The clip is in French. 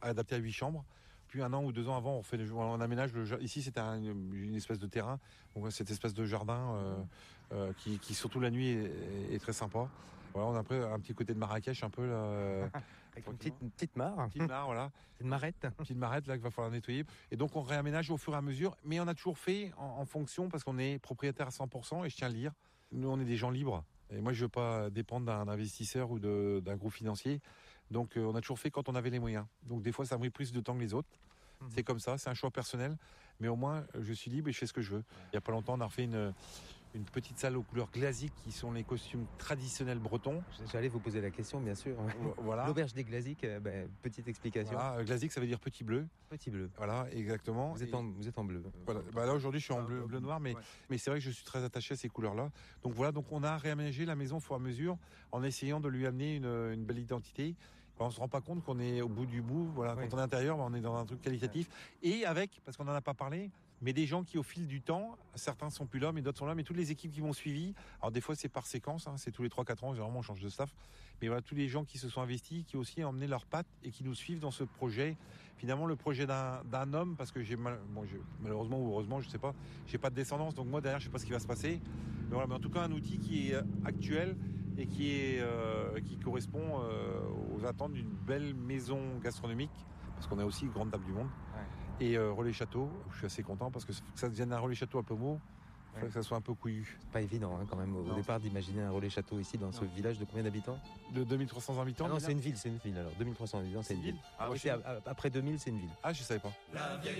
adapté à 8 chambres. Puis 1 an ou 2 ans avant, on aménage ici c'était une espèce de terrain, donc cette espèce de jardin qui surtout la nuit est très sympa. Voilà, on a après un petit côté de Marrakech un peu là, avec une petite mare. Une petite mare, voilà. Une marette. Une petite marette là qu'il va falloir nettoyer. Et donc on réaménage au fur et à mesure, mais on a toujours fait en fonction parce qu'on est propriétaire à 100% et je tiens à le dire. Nous on est des gens libres. Et moi, je veux pas dépendre d'un investisseur ou d'un groupe financier. Donc, on a toujours fait quand on avait les moyens. Donc, des fois, ça a pris plus de temps que les autres. C'est comme ça, c'est un choix personnel. Mais au moins, je suis libre et je fais ce que je veux. Il y a pas longtemps, on a refait une petite salle aux couleurs glasiques qui sont les costumes traditionnels bretons. J'allais vous poser la question, bien sûr. Voilà. L'auberge des Glasiques, petite explication. Voilà, glasique, ça veut dire petit bleu. Petit bleu. Voilà, exactement. Vous êtes en bleu. Voilà. Bah là, aujourd'hui, je suis en bleu noir, mais c'est vrai que je suis très attaché à ces couleurs-là. Donc voilà, donc on a réaménagé la maison au fur et à mesure en essayant de lui amener une belle identité. On se rend pas compte qu'on est au bout du bout. Voilà, quand on est à l'intérieur, on est dans un truc qualitatif. Et avec, parce qu'on en a pas parlé, mais des gens qui au fil du temps, certains sont plus là, mais d'autres sont là, mais toutes les équipes qui m'ont suivi. Alors des fois c'est par séquence, c'est tous les 3-4 ans, généralement on change de staff. Mais voilà, tous les gens qui se sont investis, qui aussi ont emmené leurs pattes et qui nous suivent dans ce projet. Finalement le projet d'un homme, parce que malheureusement ou heureusement, je sais pas, j'ai pas de descendance, donc moi derrière je sais pas ce qui va se passer. Mais voilà, mais en tout cas un outil qui est actuel et qui correspond aux attentes d'une belle maison gastronomique, parce qu'on a aussi grande table du monde. Ouais. Et relais château, je suis assez content parce que ça devienne un relais château un peu mot. Il faut que ça soit un peu couillu. C'est pas évident quand même au départ d'imaginer un relais château ici dans ce village de combien d'habitants ? De 2300 habitants. Ah non, c'est une ville alors. 2300 habitants, c'est une ville. Ah, après 2000, c'est une ville. Ah, je savais pas. La vieille